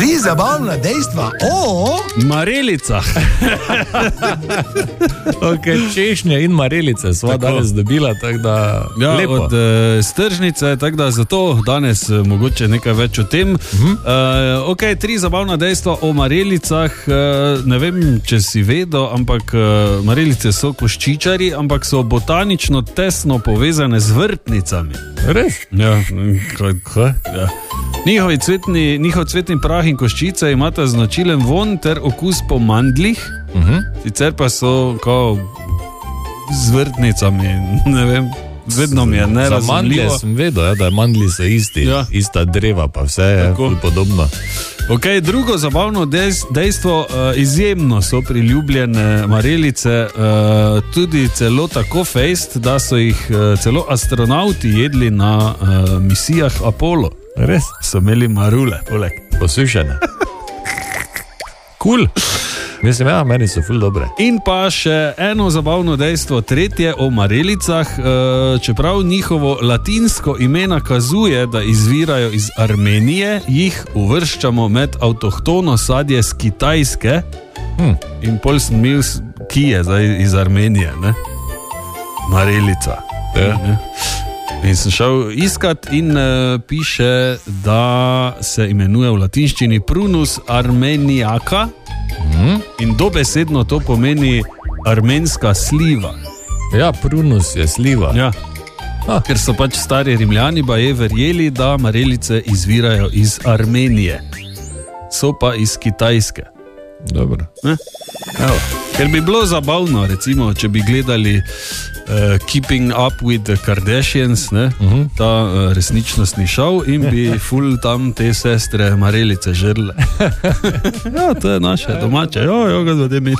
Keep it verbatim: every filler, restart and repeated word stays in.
Tri zabavna dejstva o marelicah. Ok, češnje in marelice sva tako danes dobila, tako da ja, lepo. Od uh, stržnice, tako da zato danes uh, mogoče nekaj več o tem. Uh-huh. Uh, ok, tri zabavna dejstva o marelicah. Uh, ne vem, če si vedel, ampak uh, marelice so koščičari, ampak so botanično tesno povezane z vrtnicami. Res? Ja, kaj, kaj? Ja. Njihovi cvetni, njihov cvetni prah in koščice imata značilen von ter okus po mandlih, uh-huh. sicer pa so kao z vrtnicami, ne vem, vedno mi je nerazumljivo. Za mandlje sem vedel, ja, da mandli so isti, ja. ista dreva, pa vse je podobno. Ok, drugo zabavno dejstvo, izjemno so priljubljene marelice, tudi celo tako fejst, da so jih celo astronauti jedli na misijah Apollo. Res? So imeli marule, poleg. Posušene. Cool. Mislim, ja, meni so ful dobre. In pa še eno zabavno dejstvo, tretje o marelicah, čeprav njihovo latinsko ime nakazuje, da izvirajo iz Armenije, jih uvrščamo med avtohtono sadje z Kitajske. Hmm. In pol sem imel, ki je zdaj iz Armenije, ne? Marelica. Ja. Ne? In sem šel iskat in uh, piše, da se imenuje v latinščini Prunus armeniaca, mm. in dobesedno to pomeni armenska sliva. Ja, prunus je sliva. Ja. Ah. Ker so pač stari Rimljani baje verjeli, da marelice izvirajo iz Armenije. So pa iz Kitajske. Dobro. Ker bi bilo zabavno, recimo, če bi gledali uh, Keeping Up with the Kardashians, ne? Uh-huh. Ta uh, resničnostni šov, in bi ful tam te sestre marelice žrle. Ja, to je naše domače. Jo, jo, ga zvede mi.